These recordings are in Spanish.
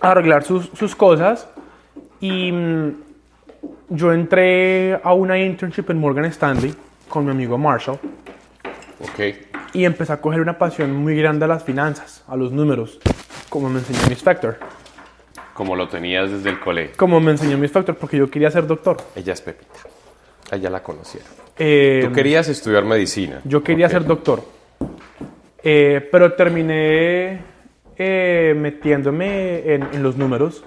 a arreglar sus cosas y yo entré a una internship en Morgan Stanley con mi amigo Marshall. Ok. Y empecé a coger una pasión muy grande a las finanzas, a los números, como me enseñó mi inspector. Como lo tenías desde el colegio. Como me enseñó mi inspector, porque yo quería ser doctor. Ella es Pepita. Ella la conocieron. Tú querías estudiar medicina. Yo quería ser doctor. Pero terminé metiéndome en los números.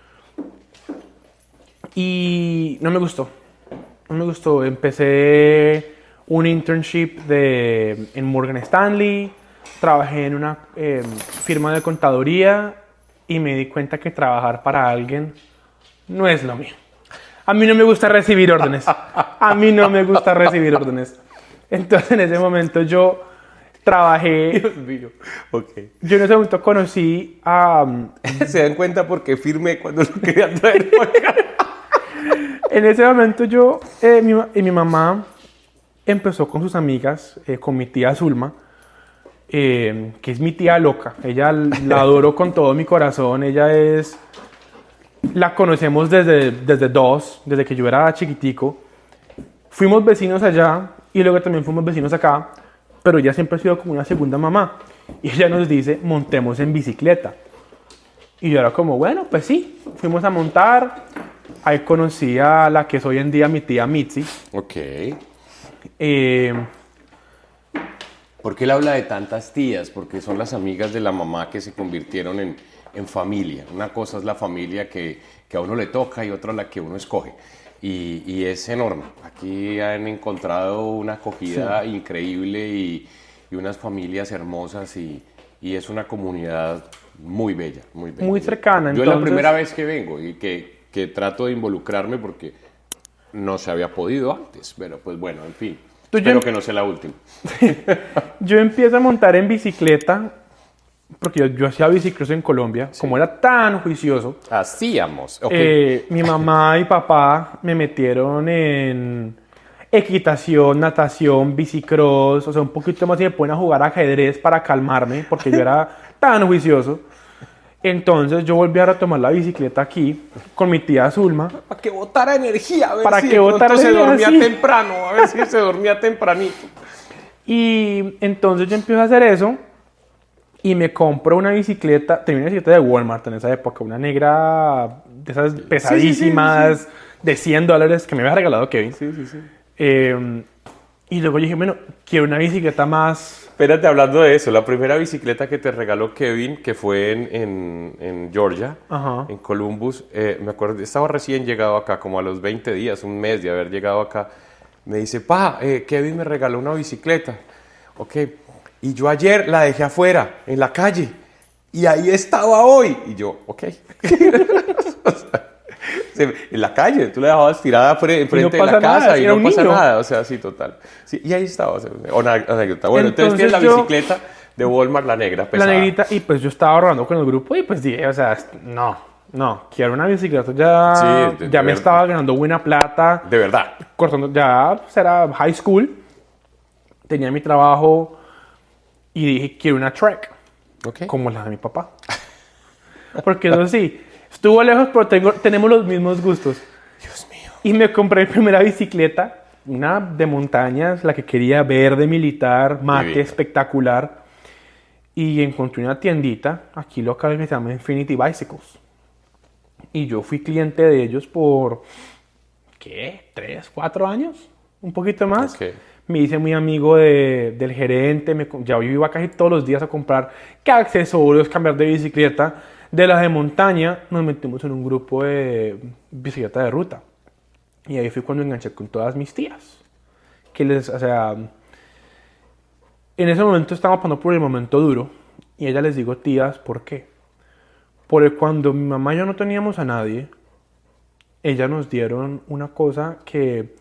Y no me gustó. No me gustó. Empecé un internship en Morgan Stanley. Trabajé en una firma de contaduría. Y me di cuenta que trabajar para alguien no es lo mío. A mí no me gusta recibir órdenes. A mí no me gusta recibir órdenes. Entonces en ese momento yo trabajé. Dios mío. Ok. Yo en ese momento conocí a... Se dan cuenta porque firmé cuando lo quería traer por acá. En ese momento yo, mi mamá empezó con sus amigas, con mi tía Zulma, que es mi tía loca. Ella la adoro con todo mi corazón. Ella es... La conocemos desde que yo era chiquitico. Fuimos vecinos allá y luego también fuimos vecinos acá, pero ella siempre ha sido como una segunda mamá. Y ella nos dice, montemos en bicicleta. Y yo era como, bueno, pues sí, fuimos a montar. Ahí conocí a la que es hoy en día mi tía Mitzi. Ok. ¿Por qué él habla de tantas tías? Porque son las amigas de la mamá que se convirtieron en familia. Una cosa es la familia que a uno le toca y otra la que uno escoge. Y es enorme. Aquí han encontrado una acogida increíble y unas familias hermosas y es una comunidad muy bella, muy bella. Muy cercana. Yo es la primera vez que vengo y que trato de involucrarme porque no se había podido antes. Pero pues bueno, en fin. Espero que no sea la última. Yo empiezo a montar en bicicleta porque yo hacía bicicross en Colombia. Sí. Como era tan juicioso. Hacíamos. Okay. Mi mamá y papá me metieron en equitación, natación, bicicross. O sea, un poquito más y me ponen a jugar ajedrez para calmarme porque yo era tan juicioso. Entonces yo volví a retomar la bicicleta aquí con mi tía Zulma. Para que botara energía, a ver para si que botara se dormía temprano, a ver si se dormía tempranito. Y entonces yo empiezo a hacer eso y me compro una bicicleta, tenía una bicicleta de Walmart en esa época, una negra de esas pesadísimas, sí. De $100 que me había regalado Kevin. Sí. Y luego yo dije, bueno, quiero una bicicleta más... Espérate, hablando de eso, la primera bicicleta que te regaló Kevin, que fue en Georgia, en Columbus, me acuerdo, estaba recién llegado acá, como a los 20 días, un mes de haber llegado acá, me dice, Kevin me regaló una bicicleta, ok, y yo ayer la dejé afuera, en la calle, y ahí estaba hoy, y yo, ok. O sea, en la calle, tú la dejabas tirada enfrente de la casa y no pasa nada, o sea, sí, total. Sí, y ahí estaba, o sea, una anécdota. Bueno, entonces tienes la bicicleta de Walmart, la negra, pesada. La negrita, y pues yo estaba ahorrando con el grupo y pues dije, o sea, no, quiero una bicicleta, ya me estaba ganando buena plata. De verdad. Cortando, ya pues, era high school, tenía mi trabajo y dije, quiero una Trek, como la de mi papá. Porque eso sí, estuvo lejos, pero tenemos los mismos gustos. Dios mío. Y me compré mi primera bicicleta, una de montañas, la que quería, verde, militar, mate, espectacular. Y encontré una tiendita aquí local que se llama Infinity Bicycles. Y yo fui cliente de ellos por, ¿qué? 3, 4 años, un poquito más. Me hice muy amigo del gerente, ya yo iba casi todos los días a comprar qué accesorios, cambiar de bicicleta. De las de montaña nos metimos en un grupo de bicicleta de ruta. Y ahí fui cuando enganché con todas mis tías. En ese momento estábamos pasando por el momento duro. Y a ellas les digo tías, ¿por qué? Porque cuando mi mamá y yo no teníamos a nadie, ellas nos dieron una cosa que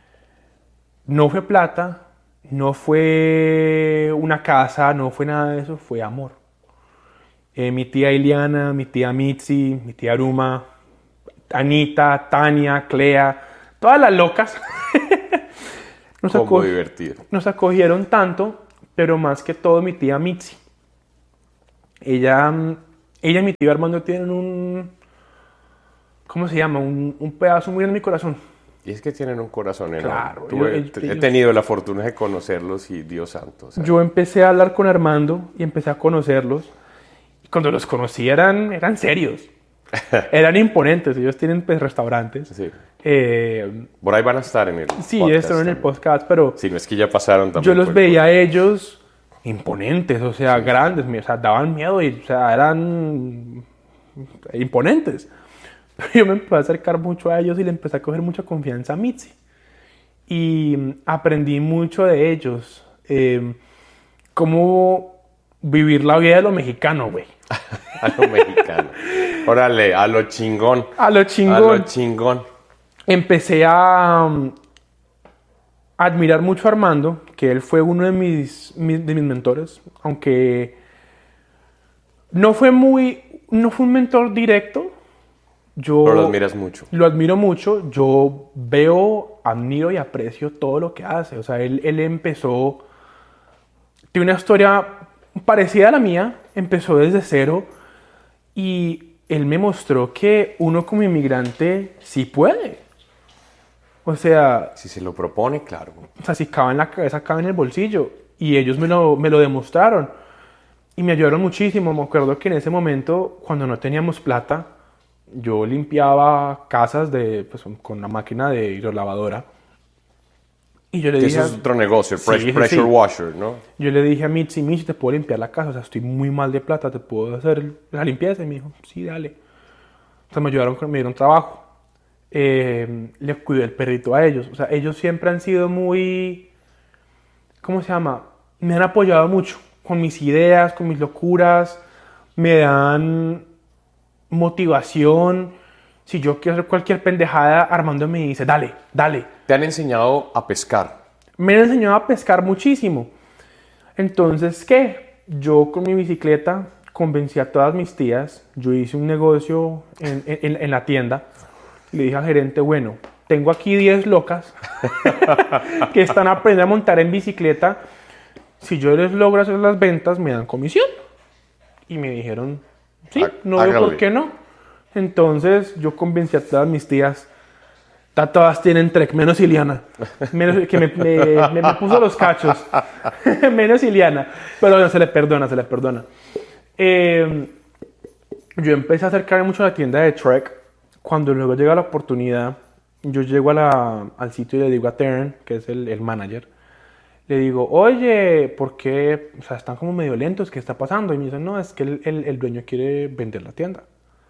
no fue plata, no fue una casa, no fue nada de eso, fue amor. Mi tía Iliana, mi tía Mitzi, mi tía Aruma, Anita, Tania, Clea, todas las locas. Nos acogieron tanto, pero más que todo mi tía Mitzi. Ella ella y mi tío Armando tienen un, ¿cómo se llama? Un pedazo muy en mi corazón. Y es que tienen un corazón enorme. Claro. He tenido la fortuna de conocerlos y Dios santo. O sea. Yo empecé a hablar con Armando y empecé a conocerlos. Y cuando los conocí eran serios. Eran imponentes. Ellos tienen pues, restaurantes. Sí. Por ahí van a estar en el sí, están en el podcast, pero... Sí, no es que ya pasaron también. Yo los veía a ellos imponentes, o sea, grandes, o sea, daban miedo y, o sea, eran imponentes. Yo me empecé a acercar mucho a ellos y le empecé a coger mucha confianza a Mitzi. Y aprendí mucho de ellos. Cómo vivir la vida de lo mexicano, güey. A lo mexicano. Órale, a lo chingón. A lo chingón. A lo chingón. Empecé a admirar mucho a Armando, que él fue uno de mis mentores, aunque no fue un mentor directo. Pero lo admiras mucho. Lo admiro mucho. Yo veo, admiro y aprecio todo lo que hace. O sea, él empezó... Tiene una historia parecida a la mía. Empezó desde cero. Y él me mostró que uno como inmigrante sí puede. O sea... Si se lo propone, claro. O sea, si cabe en la cabeza, cabe en el bolsillo. Y ellos me lo demostraron. Y me ayudaron muchísimo. Me acuerdo que en ese momento, cuando no teníamos plata... Yo limpiaba casas con una máquina de hidrolavadora. Y yo le dije... Eso es otro negocio, pressure washer, ¿no? Yo le dije a Mitzi, ¿te puedo limpiar la casa? O sea, estoy muy mal de plata, ¿te puedo hacer la limpieza? Y me dijo, sí, dale. Entonces me dieron trabajo. Le cuidé el perrito a ellos. O sea, ellos siempre han sido muy... ¿Cómo se llama? Me han apoyado mucho con mis ideas, con mis locuras. Me dan... motivación. Si yo quiero hacer cualquier pendejada, Armando me dice, dale. Te han enseñado a pescar. Me han enseñado a pescar muchísimo. Entonces, ¿qué? Yo con mi bicicleta convencí a todas mis tías. Yo hice un negocio en la tienda. Le dije al gerente, bueno, tengo aquí 10 locas que están aprendiendo a montar en bicicleta. Si yo les logro hacer las ventas, me dan comisión. Y me dijeron... Sí, no veo por qué no. Entonces yo convencí a todas mis tías. Todas tienen Trek, menos Ileana. Que me puso los cachos. Menos Ileana. Pero no, se le perdona. Yo empecé a acercarme mucho a la tienda de Trek. Cuando luego llega la oportunidad, yo llego al sitio y le digo a Terren, que es el manager, le digo, oye, ¿por qué? O sea, están como medio lentos, ¿qué está pasando? Y me dicen, no, es que el dueño quiere vender la tienda.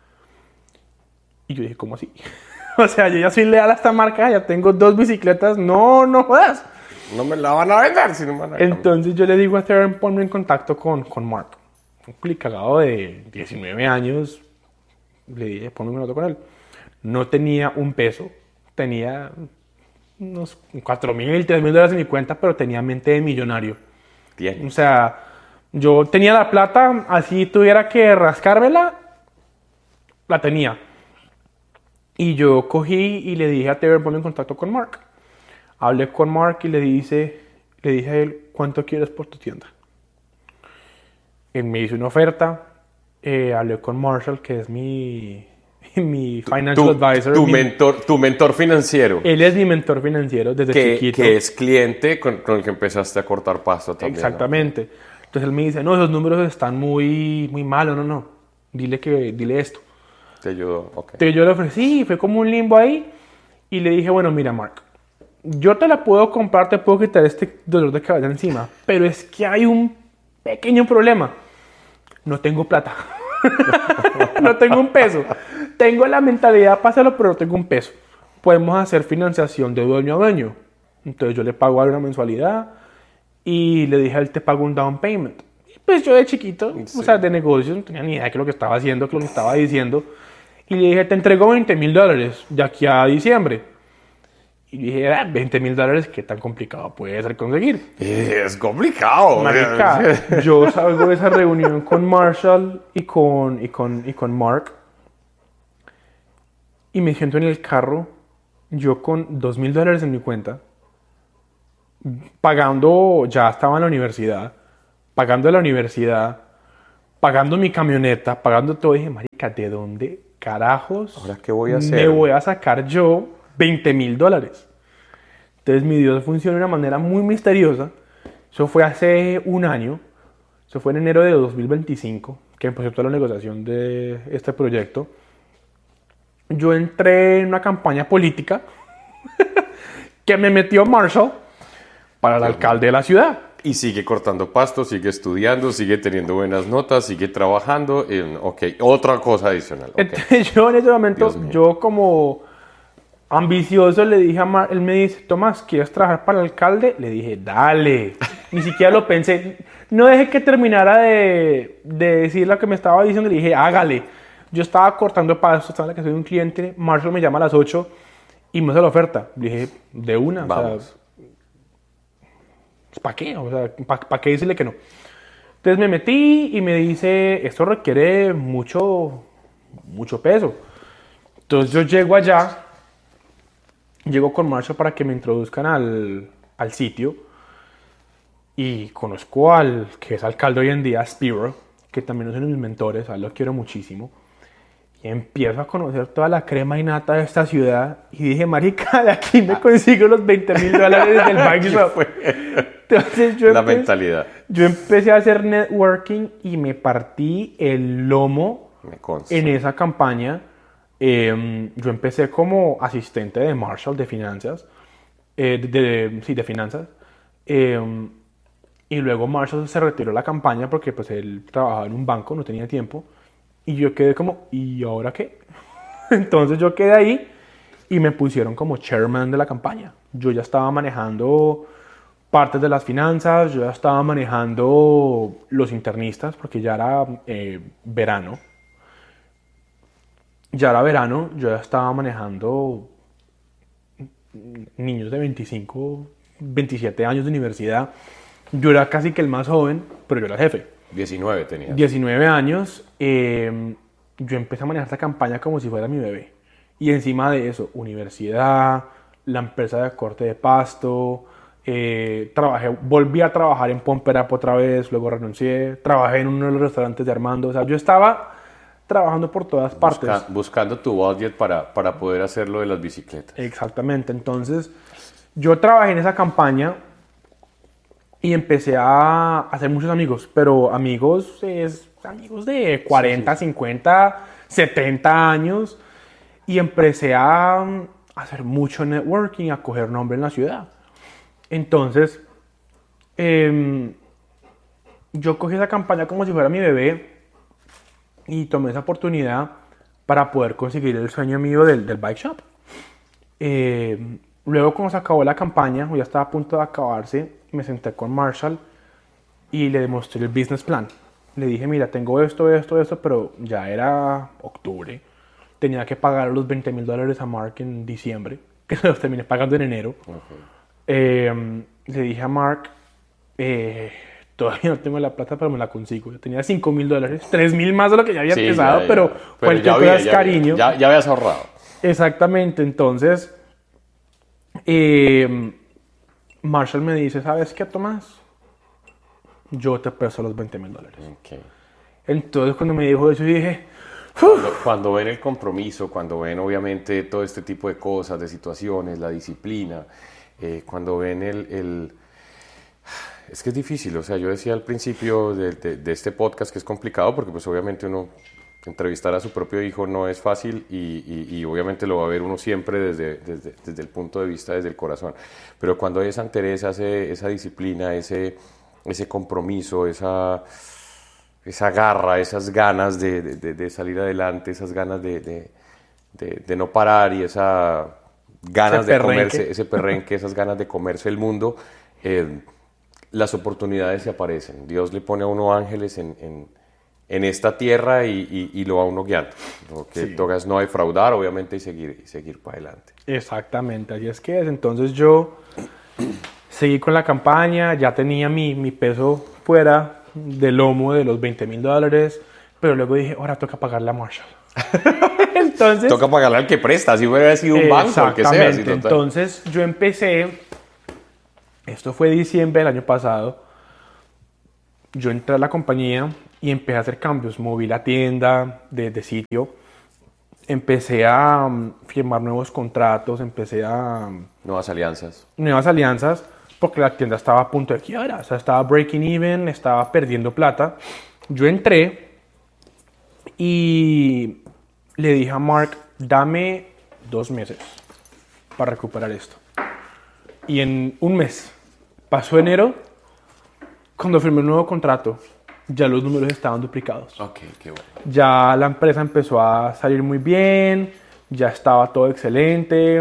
Y yo dije, ¿cómo así? O sea, yo ya soy leal a esta marca, ya tengo 2 bicicletas, no jodas. No me la van a vender si no me van a cambiar. Entonces yo le digo a Theron, ponme en contacto con Mark. Un clicagado de 19 años, le dije, ponme en contacto con él. No tenía un peso, tenía... unos $4,000, $3,000 en mi cuenta, pero tenía mente de millonario. Bien. O sea, yo tenía la plata, así tuviera que rascármela, la tenía. Y yo cogí y le dije a Taylor, ponme en contacto con Mark. Hablé con Mark y le dije a él, ¿cuánto quieres por tu tienda? Él me hizo una oferta. Hablé con Marshall, que es mi financial advisor. Tu mentor financiero. Él es mi mentor financiero desde chiquito. Que es cliente con el que empezaste a cortar pasto también. Exactamente. ¿No? Entonces él me dice, no, esos números están muy malos, no. Dile esto. Te ayudó, ok. Entonces yo le ofrecí, fue como un limbo ahí. Y le dije, bueno, mira, Mark, yo te la puedo comprar, te puedo quitar este dolor de cabeza encima. Pero es que hay un pequeño problema. No tengo plata. No tengo un peso. Tengo la mentalidad para hacerlo, pero no tengo un peso. Podemos hacer financiación de dueño a dueño. Entonces yo le pago a él una mensualidad y le dije a él, te pago un down payment. Y pues yo de chiquito, sí. O sea, de negocios, no tenía ni idea de qué lo que estaba haciendo, qué lo que estaba diciendo. Y le dije, te entrego $20,000 de aquí a diciembre. Y dije, $20,000, ¿qué tan complicado puede ser conseguir? Es complicado. Marica, yo salgo de esa reunión con Marshall y con Mark. Y me siento en el carro, yo con $2,000 en mi cuenta, pagando, ya estaba en la universidad, pagando la universidad, pagando mi camioneta, pagando todo. Dije, marica, ¿de dónde carajos ¿Ahora qué voy a hacer? me voy a sacar yo $20,000? Entonces mi Dios funciona de una manera muy misteriosa. Eso fue hace un año. Eso fue en enero de 2025 que empezó toda la negociación de este proyecto. Yo entré en una campaña política que me metió Marshall para el alcalde de la ciudad. Y sigue cortando pasto, sigue estudiando, sigue teniendo buenas notas, sigue trabajando. Ok, otra cosa adicional. Okay. Entonces yo en ese momento, yo como ambicioso le dije a él me dice, Tomás, ¿quieres trabajar para el alcalde? Le dije, dale. Ni siquiera lo pensé. No dejé que terminara de decir lo que me estaba diciendo. Le dije, hágale. Yo estaba cortando pasto, estaba en la casa de un cliente. Marshall me llama a las 8 y me hace la oferta. Le dije, de una. Vamos. O sea, ¿para qué? O sea, ¿para qué decirle que no? Entonces me metí y me dice, esto requiere mucho peso. Entonces yo llego allá, llego con Marshall para que me introduzcan al sitio y conozco al que es alcalde hoy en día, Spiro, que también es uno de mis mentores, a él lo quiero muchísimo. Y empiezo a conocer toda la crema y nata de esta ciudad y dije, marica, de aquí me consigo los $20,000 del bike shop. Entonces La mentalidad. Yo empecé a hacer networking y me partí el lomo en esa campaña. Yo empecé como asistente de Marshall de finanzas. De finanzas. Y luego Marshall se retiró de la campaña porque pues él trabajaba en un banco, no tenía tiempo. Y yo quedé como, ¿y ahora qué? Entonces yo quedé ahí y me pusieron como chairman de la campaña. Yo ya estaba manejando partes de las finanzas, yo ya estaba manejando los internistas porque ya era verano. Ya era verano, yo ya estaba manejando niños de 25, 27 años de universidad. Yo era casi que el más joven, pero yo era el jefe. 19 tenía. 19 años. Yo empecé a manejar esta campaña como si fuera mi bebé. Y encima de eso, universidad, la empresa de corte de pasto, volví a trabajar en Pump It Up otra vez, luego renuncié, trabajé en uno de los restaurantes de Armando. O sea, yo estaba trabajando por todas partes. Buscando tu budget para poder hacer lo de las bicicletas. Exactamente. Entonces, yo trabajé en esa campaña y empecé a hacer muchos amigos, pero amigos de 40, 50, 70 años. Y empecé a hacer mucho networking, a coger nombre en la ciudad. Entonces, yo cogí esa campaña como si fuera mi bebé y tomé esa oportunidad para poder conseguir el sueño mío del bike shop. Luego, cuando se acabó la campaña, ya estaba a punto de acabarse, me senté con Marshall y le demostré el business plan. Le dije, mira, tengo esto, pero ya era octubre. Tenía que pagar los $20,000 a Mark en diciembre, que los terminé pagando en enero. Okay. Le dije a Mark, todavía no tengo la plata, pero me la consigo. Yo tenía $5,000, $3,000 más de lo que ya había empezado, pero cualquier cosa es cariño. Ya habías ahorrado. Exactamente, entonces Marshall me dice, ¿sabes qué, Tomás? Yo te presto los $20,000. Okay. Entonces cuando me dijo eso, yo dije... Cuando ven el compromiso, cuando ven obviamente todo este tipo de cosas, de situaciones, la disciplina, cuando ven Es que es difícil, o sea, yo decía al principio de este podcast que es complicado porque pues obviamente uno entrevistar a su propio hijo no es fácil y obviamente lo va a ver uno siempre desde el punto de vista, desde el corazón. Pero cuando hay esa entereza, esa disciplina, ese compromiso, esa garra, esas ganas de salir adelante, esas ganas de no parar y esas ganas de comerse, ese perrenque, esas ganas de comerse el mundo, las oportunidades se aparecen. Dios le pone a uno ángeles en esta tierra y lo va uno guiando. Lo que toca es no defraudar, obviamente, y seguir para adelante. Exactamente, así es que es. Entonces yo seguí con la campaña, ya tenía mi peso fuera del lomo de los $20,000, pero luego dije, ahora toca pagarle a Marshall. Entonces, toca pagarle al que presta, si hubiera sido un banco, el que sea. Exactamente, entonces yo empecé, esto fue diciembre del año pasado, yo entré a la compañía y empecé a hacer cambios. Moví la tienda de sitio. Empecé a firmar nuevos contratos, empecé a... Nuevas alianzas. Nuevas alianzas, porque la tienda estaba a punto de quiebra. O sea, estaba breaking even, estaba perdiendo plata. Yo entré y le dije a Mark, dame 2 meses para recuperar esto. Y en un mes, pasó enero, cuando firmé un nuevo contrato, ya los números estaban duplicados. Ok, qué bueno. Ya la empresa empezó a salir muy bien, ya estaba todo excelente,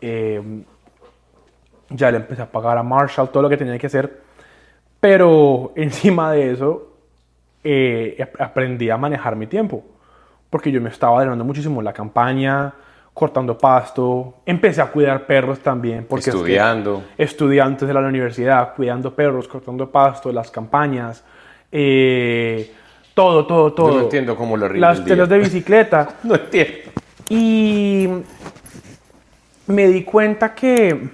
ya le empecé a pagar a Marshall todo lo que tenía que hacer, pero encima de eso aprendí a manejar mi tiempo, porque yo me estaba drenando muchísimo la campaña, cortando pasto, empecé a cuidar perros también. Porque estudiando. Estudiantes de la universidad, cuidando perros, cortando pasto, las campañas, todo. Yo no entiendo cómo lo rinde las telas de bicicleta. No entiendo. Y me di cuenta que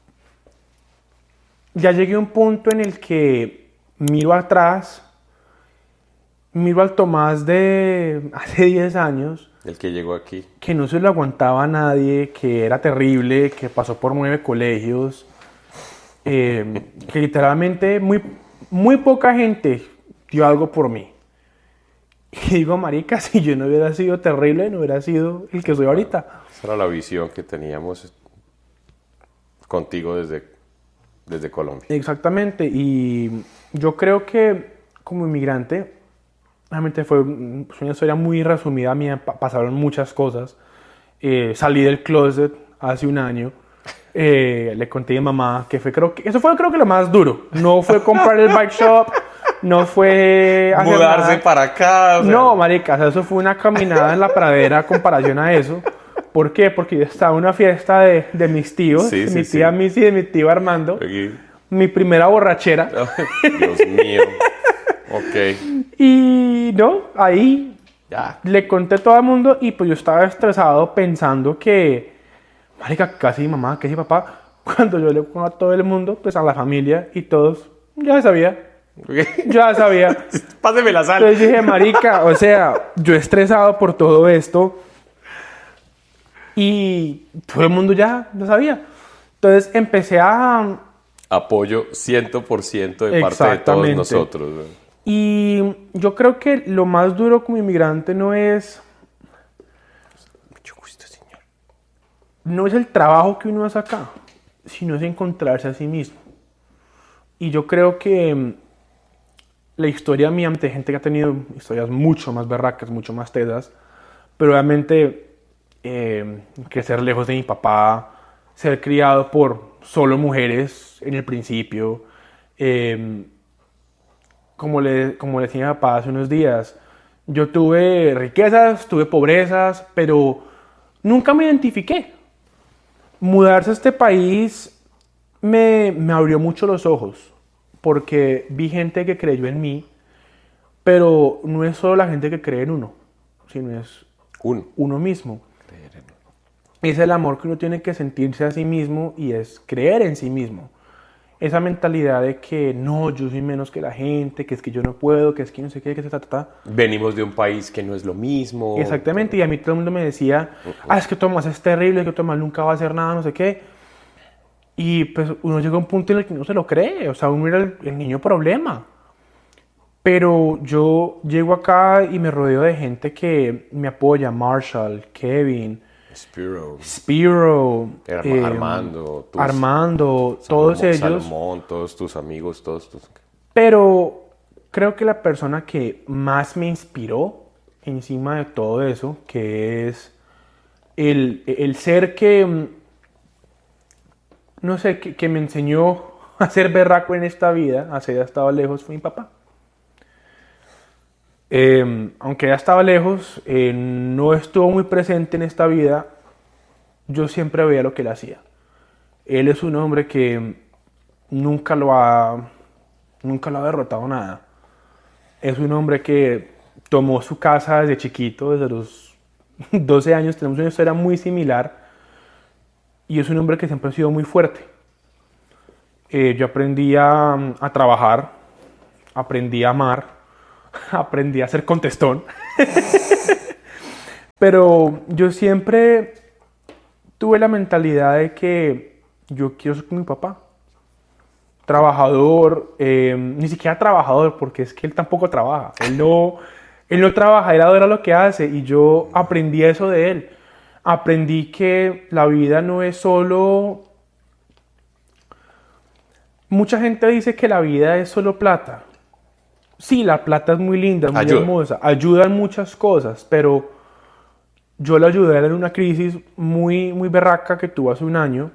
ya llegué a un punto en el que miro atrás, miro al Tomás de hace 10 años. El que llegó aquí. Que no se lo aguantaba a nadie, que era terrible, que pasó por 9 colegios, que literalmente muy poca gente dio algo por mí. Y digo, marica, si yo no hubiera sido terrible, no hubiera sido el que soy ahorita. Esa era la visión que teníamos contigo desde Colombia. Exactamente, y yo creo que como inmigrante, realmente fue una historia muy resumida mía, pasaron muchas cosas. Salí del closet hace un año, le conté a mi mamá que eso fue creo que lo más duro. No fue comprar el bike shop, no fue mudarse nada. Para acá. O sea, no, marica, o sea, eso fue una caminada en la pradera en comparación a eso. ¿Por qué? Porque yo estaba en una fiesta de mis tíos, sí, mi tía Missy y de mi tío Armando. Aquí. Mi primera borrachera. Dios mío. Ok. Y no, ahí ya le conté a todo el mundo y pues yo estaba estresado pensando que, marica, casi mamá, casi papá, cuando yo le cuento a todo el mundo, pues a la familia y todos, ya sabía. Ya sabía. Páseme la sal. Entonces dije, marica, o sea, yo estresado por todo esto y todo el mundo ya sabía. Entonces empecé a... Apoyo 100% de parte de todos nosotros. ¿No? Y yo creo que lo más duro como inmigrante no es... Mucho gusto, señor. No es el trabajo que uno hace acá, sino es encontrarse a sí mismo. Y yo creo que la historia mía ante gente que ha tenido historias mucho más berracas, mucho más tesas, pero obviamente crecer lejos de mi papá, ser criado por solo mujeres en el principio, como le decía a mi papá hace unos días, yo tuve riquezas, tuve pobrezas, pero nunca me identifiqué. Mudarse a este país me abrió mucho los ojos, porque vi gente que creyó en mí, pero no es solo la gente que cree en uno, sino es uno mismo. Es el amor que uno tiene que sentirse a sí mismo y es creer en sí mismo. Esa mentalidad de que no, yo soy menos que la gente, que es que yo no puedo, que es que no sé qué, que ta. Venimos de un país que no es lo mismo. Exactamente, y a mí todo el mundo me decía, es que Tomás es terrible, es que Tomás nunca va a hacer nada, no sé qué. Y pues uno llega a un punto en el que no se lo cree, o sea, uno era el niño problema. Pero yo llego acá y me rodeo de gente que me apoya, Marshall, Kevin, Spiro, Armando, todos ellos. Salomón, todos tus amigos, todos tus... Pero creo que la persona que más me inspiró encima de todo eso, que es el ser que, no sé, que me enseñó a ser berraco en esta vida, a ser estado lejos, fue mi papá. Aunque ya estaba lejos, no estuvo muy presente en esta vida, yo siempre veía lo que él hacía. Él es un hombre que nunca lo ha derrotado nada. Es un hombre que tomó su casa desde chiquito, desde los 12 años, tenemos una historia muy similar, y es un hombre que siempre ha sido muy fuerte. Yo aprendí a trabajar aprendí a amar, aprendí a ser contestón. Pero yo siempre tuve la mentalidad de que yo quiero ser como mi papá. Trabajador, ni siquiera trabajador, porque es que él tampoco trabaja. Él no trabaja, él adora lo que hace y yo aprendí eso de él. Aprendí que la vida no es solo... Mucha gente dice que la vida es solo plata. Sí, la plata es muy linda, muy hermosa, ayuda en muchas cosas, pero yo le ayudé a él en una crisis muy, muy berraca que tuvo hace un año.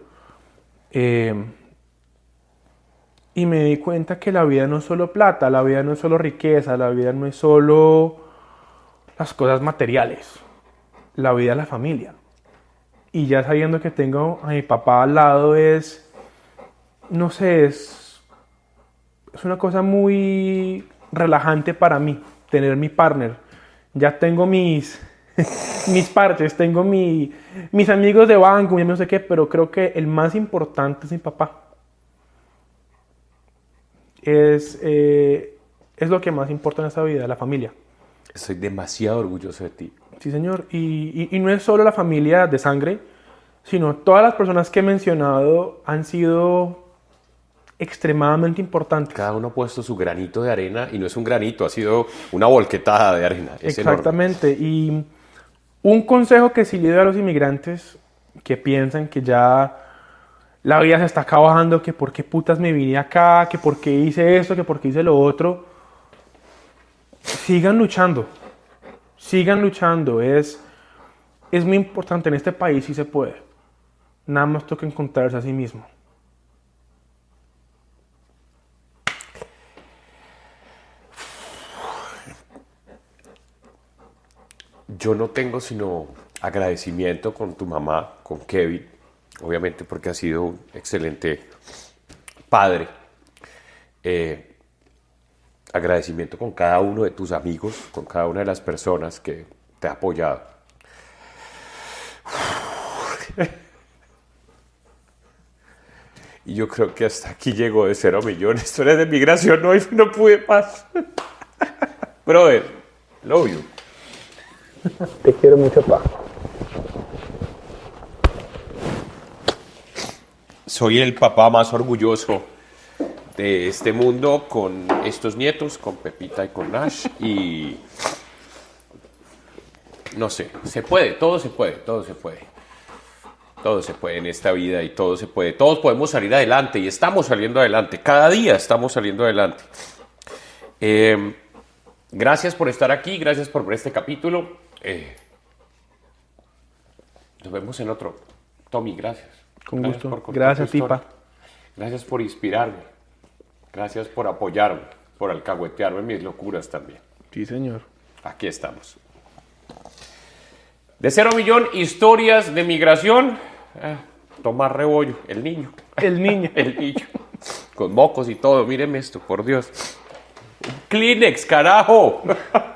Y me di cuenta que la vida no es solo plata, la vida no es solo riqueza, la vida no es solo las cosas materiales. La vida es la familia. Y ya sabiendo que tengo a mi papá al lado no sé, es una cosa muy relajante para mí, tener mi partner. Ya tengo mis parches, tengo mis amigos de banco, no sé qué, pero creo que el más importante es mi papá. Es lo que más importa en esta vida, la familia. Estoy demasiado orgulloso de ti. Sí, señor. Y no es solo la familia de sangre, sino todas las personas que he mencionado han sido extremadamente importantes. Cada uno ha puesto su granito de arena y no es un granito, ha sido una volquetada de arena. Es exactamente. Enorme. Y un consejo que sí le doy a los inmigrantes que piensan que ya la vida se está acabando, que por qué putas me vine acá, que por qué hice esto, que por qué hice lo otro. Sigan luchando. Sigan luchando. Es muy importante en este país, sí se puede. Nada más toca encontrarse a sí mismo. Yo no tengo sino agradecimiento con tu mamá, con Kevin, obviamente porque ha sido un excelente padre. Agradecimiento con cada uno de tus amigos, con cada una de las personas que te ha apoyado. Y yo creo que hasta aquí llegó de 0 millones. Historias de migración, no pude más. Brother, love you. Te quiero mucho, pa. Soy el papá más orgulloso de este mundo con estos nietos, con Pepita y con Nash. Y no sé, se puede, todo se puede, todo se puede. Todo se puede en esta vida y todo se puede. Todos podemos salir adelante y estamos saliendo adelante. Cada día estamos saliendo adelante. Gracias por estar aquí, gracias por ver este capítulo. Nos vemos en otro. Tommy, gracias. Con gusto. Gracias, Tipa. Gracias por inspirarme. Gracias por apoyarme, por alcahuetearme en mis locuras también. Sí, señor. Aquí estamos. De 0 millón, historias de migración. Tomás Rebollo, el niño. El niño. El niño. Con mocos y todo. Mírenme esto, por Dios. Kleenex, carajo.